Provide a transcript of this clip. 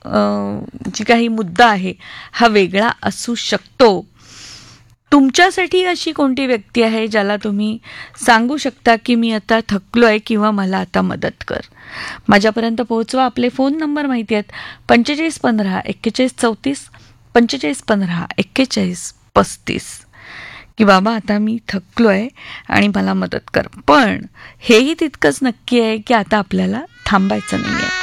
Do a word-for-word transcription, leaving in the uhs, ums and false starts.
जी काही मुद्दा आहे हा वेगळा असू शकतो. तुमच्यासाठी अशी कोणती व्यक्ती आहे ज्याला तुम्ही सांगू शकता की मी आता थकलो आहे किंवा मला आता मदत कर. माझ्यापर्यंत पोहोचवा. आपले फोन नंबर माहिती आहेत, पंचेचाळीस पंधरा एक्केचाळीस चौतीस, पंचेचाळीस पंधरा एक्केचाळीस पस्तीस. की बाबा आता मी थकलो आहे आणि मला मदत कर. पण हेही तितकंच नक्की आहे की आता आपल्याला थांबायचं नाही आहे.